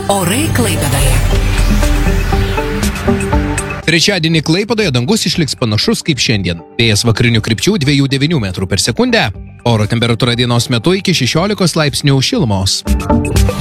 Orai Klaipėdoje. Trečiadienį Klaipėdoje dangus išliks panašus kaip šiandien. Vėjas vakarinių krypčių 2,9 metrų per sekundę. Oro temperatūra dienos metu iki 16 laipsnių šilumos.